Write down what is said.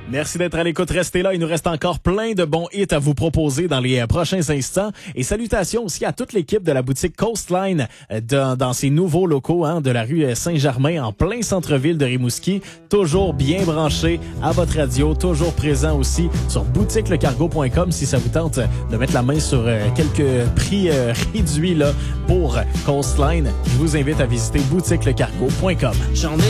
Merci d'être à l'écoute. Restez là. Il nous reste encore plein de bons hits à vous proposer dans les prochains instants. Et salutations aussi à toute l'équipe de la boutique Coastline dans ses nouveaux locaux de la rue Saint-Germain en plein centre-ville de Rimouski. Toujours bien branché à votre radio. Toujours présent aussi sur boutiquelecargo.com si ça vous tente de mettre la main sur quelques prix réduits là, pour Coastline. Je vous invite à visiter boutiquelecargo.com.